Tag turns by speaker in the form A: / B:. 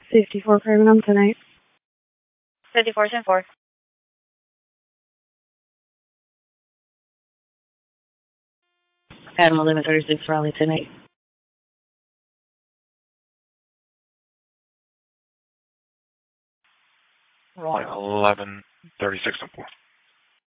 A: Safety 4 Birmingham tonight.
B: 54-4.
C: Animal limit 36 Raleigh tonight.
D: 11, 36 and 4.